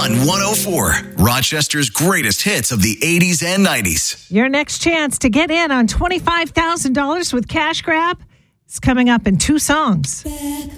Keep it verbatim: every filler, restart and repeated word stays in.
on one oh four, Rochester's greatest hits of the eighties and nineties. Your next chance to get in on twenty-five thousand dollars with Cash Grab is coming up in two songs.